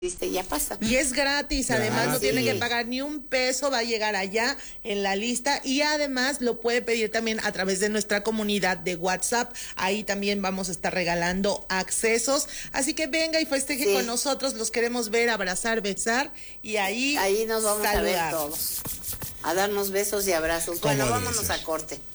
y ya pasa. Y es gratis, además no tiene que Sí. pagar ni un peso, va a llegar allá en la lista y además lo puede pedir también a través de nuestra comunidad de WhatsApp. Ahí también vamos a estar regalando accesos, así que venga y festeje Sí. con nosotros, los queremos ver, abrazar, besar y ahí Nos vamos saludar. a ver todos, a darnos besos y abrazos. Bueno, ¿Cómo debe vámonos ser? a corte.